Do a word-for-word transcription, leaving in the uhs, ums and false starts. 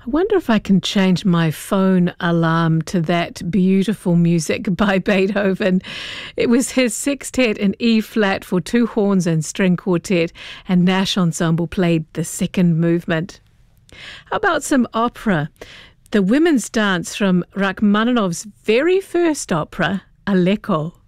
I wonder if I can change my phone alarm to that beautiful music by Beethoven. It was his sextet in E flat for two horns and string quartet, and Nash Ensemble played the second movement. How about some opera? The women's dance from Rachmaninoff's very first opera, Aleko.